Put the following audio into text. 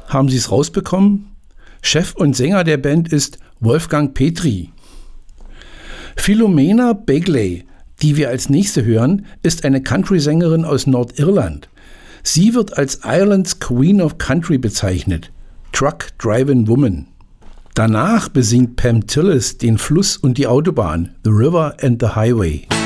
haben Sie es rausbekommen? Chef und Sänger der Band ist Wolfgang Petri. Philomena Begley, die wir als nächste hören, ist eine Country-Sängerin aus Nordirland. Sie wird als Ireland's Queen of Country bezeichnet. Truck Driving Woman. Danach besingt Pam Tillis den Fluss und die Autobahn, The River and the Highway.